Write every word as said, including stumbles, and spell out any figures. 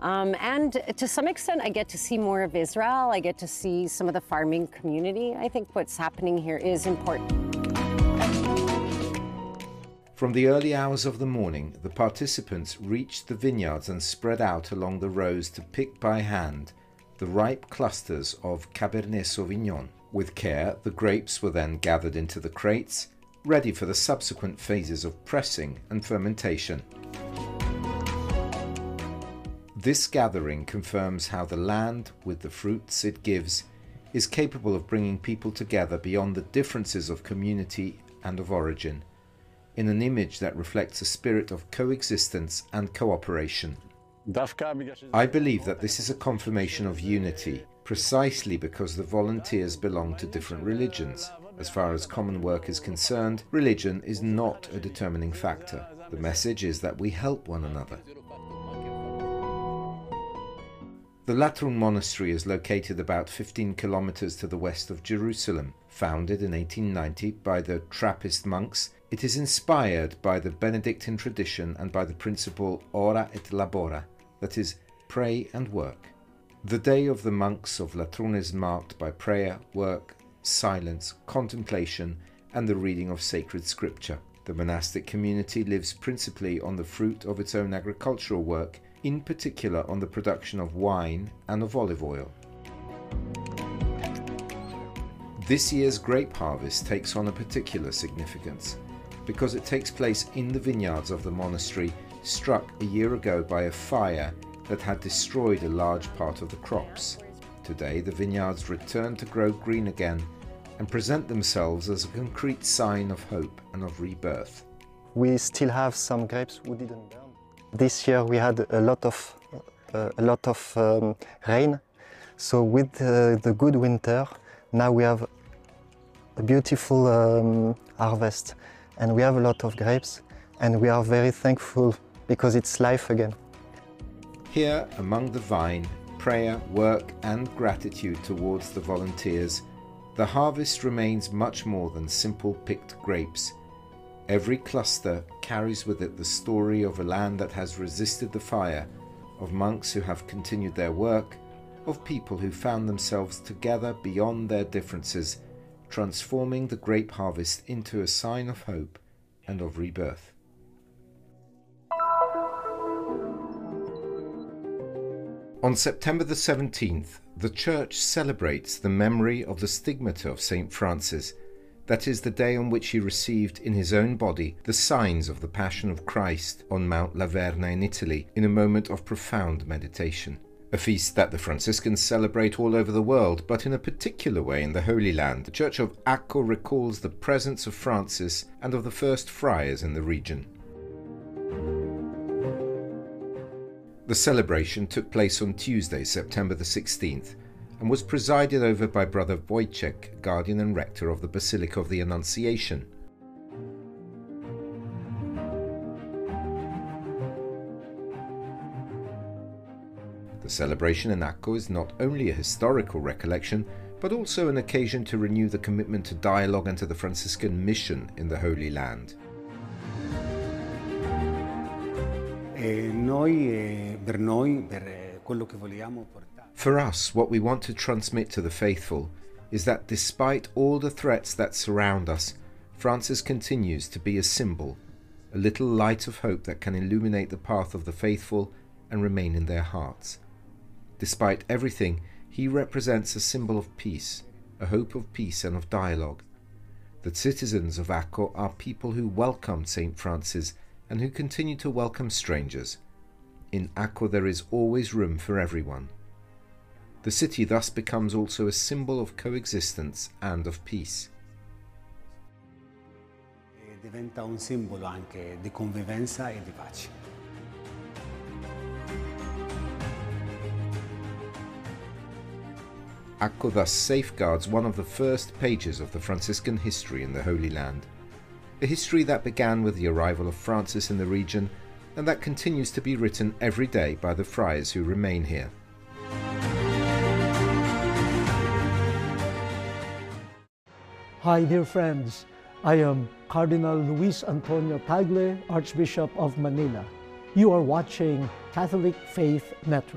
Um, and to some extent, I get to see more of Israel. I get to see some of the farming community. I think what's happening here is important. From the early hours of the morning, the participants reached the vineyards and spread out along the rows to pick by hand the ripe clusters of Cabernet Sauvignon. With care, the grapes were then gathered into the crates, ready for the subsequent phases of pressing and fermentation. This gathering confirms how the land, with the fruits it gives, is capable of bringing people together beyond the differences of community and of origin, in an image that reflects a spirit of coexistence and cooperation. I believe that this is a confirmation of unity, precisely because the volunteers belong to different religions. As far as common work is concerned, religion is not a determining factor. The message is that we help one another. The Latrun Monastery is located about fifteen kilometers to the west of Jerusalem. Founded in eighteen ninety by the Trappist monks, it is inspired by the Benedictine tradition and by the principle ora et labora, that is, pray and work. The day of the monks of Latrun is marked by prayer, work, silence, contemplation, and the reading of sacred scripture. The monastic community lives principally on the fruit of its own agricultural work, in particular on the production of wine and of olive oil. This year's grape harvest takes on a particular significance because it takes place in the vineyards of the monastery, struck a year ago by a fire that had destroyed a large part of the crops. Today, the vineyards return to grow green again and present themselves as a concrete sign of hope and of rebirth. We still have some grapes who didn't burn. This year we had a lot of, uh, a lot of um, rain, so with uh, the good winter, now we have a beautiful um, harvest, and we have a lot of grapes, and we are very thankful because it's life again. Here, among the vine, prayer, work, and gratitude towards the volunteers, the harvest remains much more than simple picked grapes. Every cluster carries with it the story of a land that has resisted the fire, of monks who have continued their work, of people who found themselves together beyond their differences, transforming the grape harvest into a sign of hope and of rebirth. On September the seventeenth, the Church celebrates the memory of the stigmata of Saint Francis. That is the day on which he received in his own body the signs of the Passion of Christ on Mount Laverna in Italy in a moment of profound meditation. A feast that the Franciscans celebrate all over the world, but in a particular way in the Holy Land. The Church of Acco recalls the presence of Francis and of the first friars in the region. The celebration took place on Tuesday, September the sixteenth, and was presided over by Brother Wojciech, guardian and rector of the Basilica of the Annunciation. The celebration in Acco is not only a historical recollection, but also an occasion to renew the commitment to dialogue and to the Franciscan mission in the Holy Land. For us, what we want to transmit to the faithful is that despite all the threats that surround us, Francis continues to be a symbol, a little light of hope that can illuminate the path of the faithful and remain in their hearts. Despite everything, he represents a symbol of peace, a hope of peace and of dialogue. The citizens of Acco are people who welcomed Saint Francis and who continue to welcome strangers. In Acco there is always room for everyone. The city thus becomes also a symbol of coexistence and of peace. Diventa un simbolo anche di convivenza e di pace. Acco thus safeguards one of the first pages of the Franciscan history in the Holy Land, a history that began with the arrival of Francis in the region and that continues to be written every day by the friars who remain here. Hi dear friends, I am Cardinal Luis Antonio Tagle, Archbishop of Manila. You are watching Catholic Faith Network.